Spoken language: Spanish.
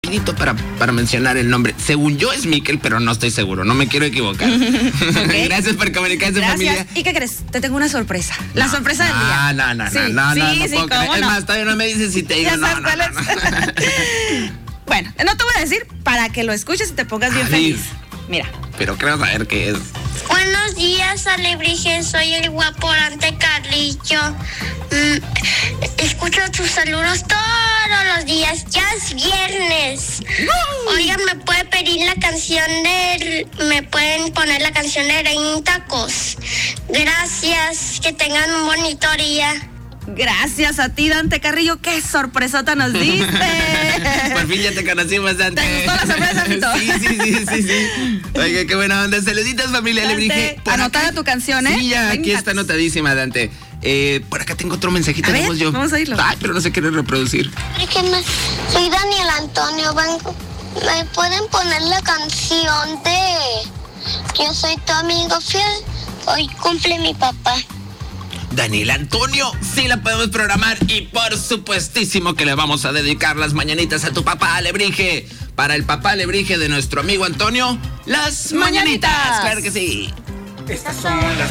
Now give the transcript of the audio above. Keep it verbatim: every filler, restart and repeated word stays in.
Para, para mencionar el nombre. Según yo es Miquel, pero no estoy seguro, no me quiero equivocar. Okay. Gracias por comunicarse, Gracias. Familia. ¿Y qué crees? Te tengo una sorpresa. La no, sorpresa del día. No, no, no, sí, no, no, sí, no, no sí, puedo creer. ¿cómo Es no? más, todavía no me dices si te digo. Ya No, sabes no, cuál no, es. no. Bueno, no te voy a decir para que lo escuches y te pongas bien feliz. Mira. Pero creo saber qué es. Buenos días, Alebrije. Soy el guapo Dante Carrillo. Mm, escucho tus saludos todos los días. Ya es viernes. Oigan, ¿me puede pedir la canción de... ¿Me pueden poner la canción de Reín Tacos? Gracias. Que tengan un bonito día. Gracias a ti, Dante Carrillo. ¡Qué sorpresota nos diste! Por fin ya te conocimos, Dante. ¿Te gustó la sorpresa, Fito? Sí, sí, sí, sí, sí. Oiga, qué buena onda. Saluditos, familia Alebrije. Anotada tu canción, ¿eh? Sí, ya, Venga. aquí está anotadísima, Dante. Eh, por acá tengo otro mensajito A de ver, voz yo. vamos a oírlo. Ay, pero no se quiere reproducir. Soy Daniel Antonio. Vengo. ¿Me pueden poner la canción de Yo soy tu amigo fiel? Hoy cumple mi papá. Daniel Antonio, sí la podemos programar y por supuestísimo que le vamos a dedicar las mañanitas a tu papá Alebrije. Para el papá Alebrije de nuestro amigo Antonio, las mañanitas. Mañanitas. Claro que sí. Estas son las